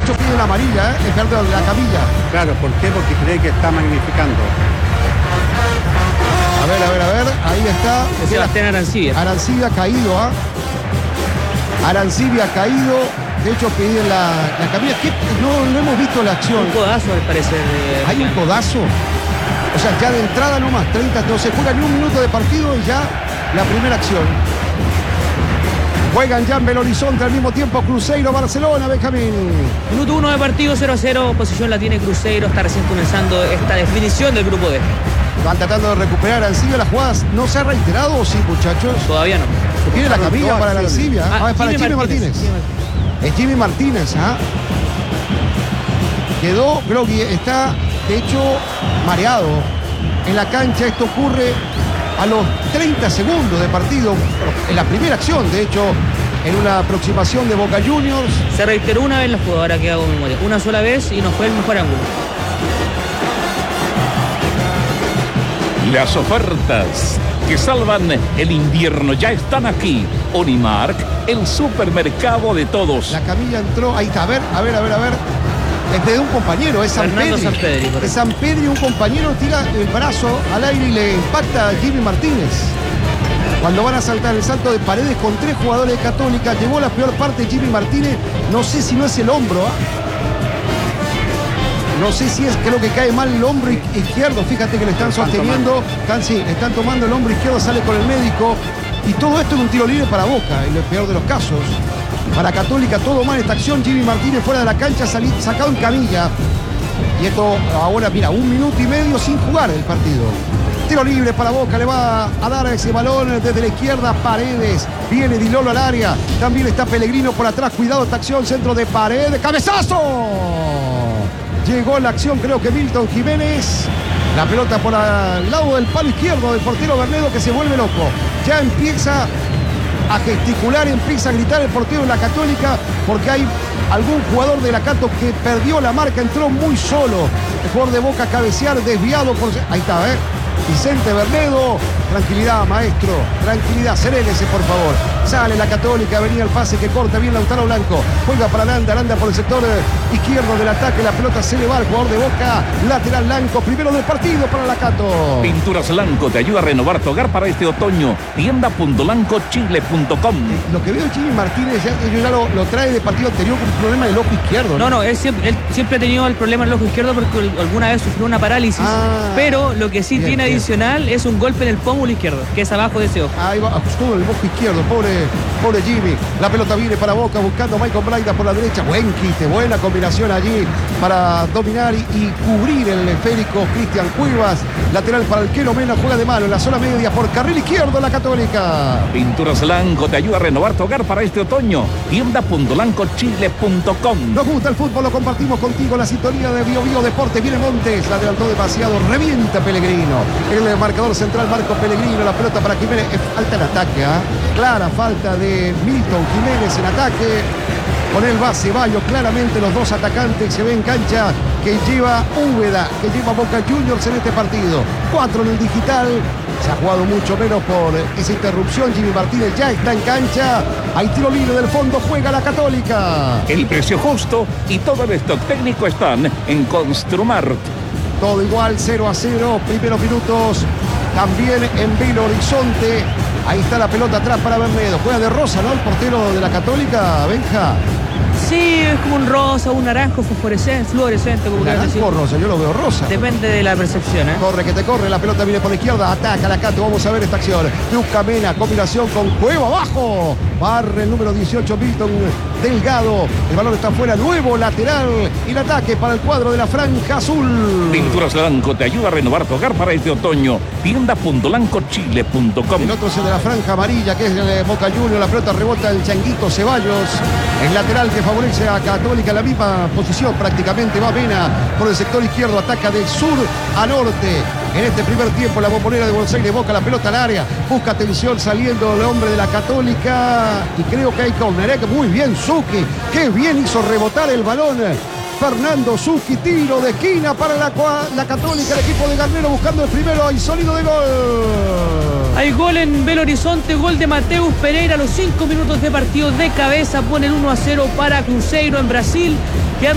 muchos piden la amarilla, perdón, la camilla. Claro, ¿por qué? Porque cree que está magnificando. A ver, ahí está. Sebastián Arancibia. Arancibia caído, Arancibia caído. De hecho, piden la camilla. ¿Qué? No hemos visto la acción. Un codazo, al parecer. ¿Hay un codazo? O sea, ya de entrada nomás, 30, no se juega ni un minuto de partido y ya la primera acción. Juegan ya en Belo Horizonte al mismo tiempo Cruzeiro, Barcelona, Benjamín. Minuto 1 de partido, 0-0. Posición la tiene Cruzeiro. Está recién comenzando esta definición del grupo D. Van tratando de recuperar a Arancibia. Las jugadas no se ha reiterado, ¿o sí, muchachos? Todavía no. Tiene la camilla para Arancibia. Es para Jimmy Martínez. Es Jimmy Martínez, Quedó, creo que está, de hecho, mareado en la cancha. Esto ocurre a los 30 segundos de partido, en la primera acción, de hecho, en una aproximación de Boca Juniors. Se reiteró una vez la jugada, que hago memoria. Una sola vez y no fue el mejor ángulo. Las ofertas que salvan el invierno ya están aquí. Unimark, el supermercado de todos. La camilla entró, ahí está, a ver. Es de un compañero, es Fernando Sampedri. Es Sampedri, un compañero tira el brazo al aire y le impacta a Jimmy Martínez. Cuando van a saltar el salto de Paredes con 3 jugadores de Católica, llegó la peor parte de Jimmy Martínez. No sé si no es el hombro, No sé si es, creo que cae mal el hombro izquierdo. Fíjate que le están sosteniendo. Están tomando el hombro izquierdo, sale con el médico. Y todo esto en un tiro libre para Boca, en el peor de los casos. Para Católica todo mal esta acción. Jimmy Martínez fuera de la cancha, sacado en camilla. Y esto ahora, mira, 1 minuto y medio sin jugar el partido. Tiro libre para Boca, le va a dar ese balón desde la izquierda. Paredes, viene Di Lolo al área. También está Pellegrino por atrás. Cuidado esta acción, centro de Paredes. ¡Cabezazo! Llegó la acción, creo que Milton Jiménez. La pelota por al lado del palo izquierdo del portero Bernedo, que se vuelve loco. Ya empieza a gesticular, empieza a gritar el portero de la Católica, porque hay algún jugador de la Cato que perdió la marca, entró muy solo. El jugador de Boca cabecear, desviado por... Ahí está, Vicente Bernedo. Tranquilidad, maestro. Tranquilidad, serénese, por favor. Sale la Católica, venía el pase que corta bien Lautaro Blanco. Juega para Aranda por el sector izquierdo del ataque. La pelota se le va al jugador de Boca. Lateral Blanco, primero del partido para la Cato. Pinturas Blanco te ayuda a renovar tu hogar para este otoño. Tienda.blancochile.com. Lo que veo Jimmy Martínez, ya lo trae de partido anterior con un problema del ojo izquierdo. No, él siempre ha tenido el problema del ojo izquierdo porque alguna vez sufrió una parálisis. Pero lo que sí tiene adicional es un golpe en el pómulo izquierdo, que es abajo de ese ojo. Ahí va, justo el ojo izquierdo, pobre Jimmy. La pelota viene para Boca, buscando a Michael Braida por la derecha. Buen quite, buena combinación allí para dominar y cubrir el esférico Cristian Cuevas. Lateral para el Quero Mena, juega de mano en la zona media por carril izquierdo la Católica. Pinturas Blanco te ayuda a renovar tu hogar para este otoño. Tienda.blancochile.com. Nos gusta el fútbol, lo compartimos contigo. La sintonía de Bio Deportes. Viene Montes, la adelantó demasiado, revienta Pellegrino. El marcador central Marco Pellegrino, la pelota para Jiménez. Falta en ataque, clara falta de Milton Jiménez en ataque. Con él va Ceballos, claramente los dos atacantes. Se ve en cancha que lleva Úbeda, que lleva Boca Juniors en este partido. 4 en el digital. Se ha jugado mucho menos por esa interrupción. Jimmy Martínez ya está en cancha. Hay tiro libre del fondo, juega la Católica. El precio justo y todo el stock técnico están en Construmart. Todo igual, 0-0, primeros minutos. También en Belo Horizonte. Ahí está la pelota atrás para Bernedo. Juega de rosa, ¿no? El portero de la Católica, Benja. Sí, es como un rosa, un naranjo fluorescente. Como naranjo o rosa, yo lo veo rosa. Depende de la percepción, Corre, que te corre, la pelota viene por la izquierda, ataca la Cato, vamos a ver esta acción. Lucas Mena, combinación con Cueva abajo. Barre el número 18, Milton Delgado. El balón está fuera, nuevo lateral. Y el ataque para el cuadro de la franja azul. Pinturas Blanco te ayuda a renovar tu hogar para este otoño. Tienda.blancochile.com. El otro es el de la franja amarilla, que es el de Boca Juniors. La pelota rebota el Changuito Ceballos. El lateral que favorece a Católica, la misma posición prácticamente. Va Mena por el sector izquierdo, ataca de sur a norte. En este primer tiempo la bombonera de Buenos Aires, Boca la pelota al área, busca atención saliendo el hombre de la Católica y creo que hay córner. Muy bien Zucchi, qué bien hizo rebotar el balón Fernando Zucchi, tiro de esquina para la Católica, el equipo de Garnero buscando el primero, y sólido de gol. Hay gol en Belo Horizonte, gol de Mateus Pereira a los 5 minutos de partido de cabeza, pone el 1-0 para Cruzeiro en Brasil.